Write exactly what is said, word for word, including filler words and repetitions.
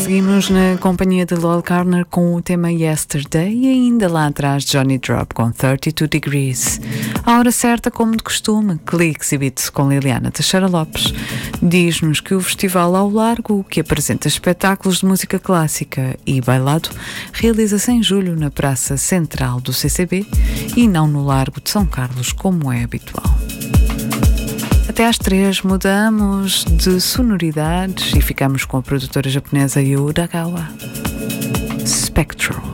Seguimos na companhia de Lol Carner com o tema Yesterday e ainda lá atrás Johnny Drop com trinta e dois Degrees. A hora certa, como de costume, Cliques e Beats com Liliana Teixeira Lopes. Diz-nos que o Festival ao Largo, que apresenta espetáculos de música clássica e bailado, realiza-se em julho na Praça Central do C C B e não no Largo de São Carlos, como é habitual. Até às três mudamos de sonoridades e ficamos com a produtora japonesa Yu Uragawa. Spectral.